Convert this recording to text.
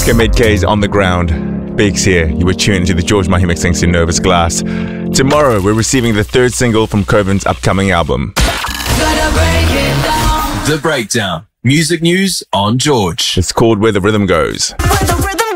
Mid K's on the ground. Biggs here. You were tuned to the George Mahi mix thanks to Nervous Glass. Tomorrow, we're receiving the third single from Koven's upcoming album. The Breakdown. Music news on George. It's called Where the Rhythm Goes.